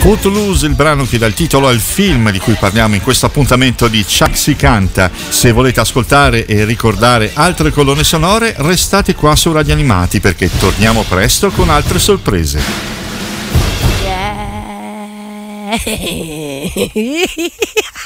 Footloose, il brano che dà il titolo al film di cui parliamo in questo appuntamento di Chuck si canta. Se volete ascoltare e ricordare altre colonne sonore, restate qua su Radio Animati perché torniamo presto con altre sorprese. Yeah.